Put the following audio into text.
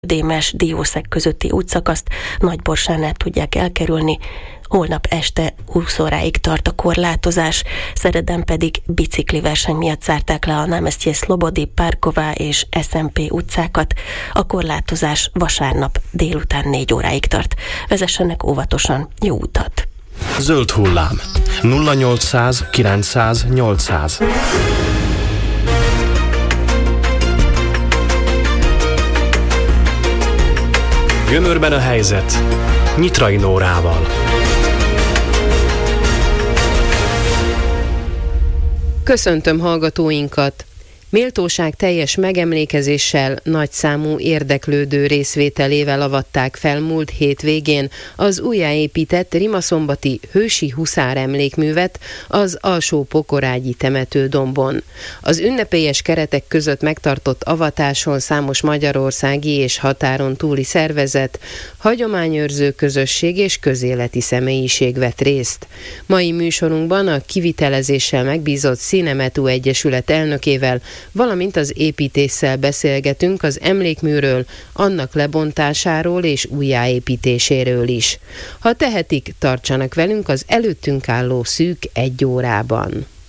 Démes Diószeg közötti útszakaszt Nagyborsánál tudják elkerülni. Holnap este 20 óráig tart a korlátozás, Szereden pedig bicikliverseny miatt zárták le a Námestje Szlobodi, Párková és SMP utcákat. A korlátozás vasárnap délután 4 óráig tart. Vezessenek óvatosan, jó utat! Zöld hullám 0800 900 800. Gömörben a helyzet Nyitrai Nórával. Köszöntöm hallgatóinkat! Méltóság teljes megemlékezéssel, nagyszámú érdeklődő részvételével avatták fel múlt hét végén az újjáépített rimaszombatyi hősi huszár emlékművet az Alsó-Pokorágyi temetődombon. Az ünnepélyes keretek között megtartott avatáson számos magyarországi és határon túli szervezet, hagyományőrző közösség és közéleti személyiség vett részt. Mai műsorunkban a kivitelezéssel megbízott Színemetú Egyesület elnökével, valamint az építésszel beszélgetünk az emlékműről, annak lebontásáról és újjáépítéséről is. Ha tehetik, tartsanak velünk az előttünk álló szűk 1 órában.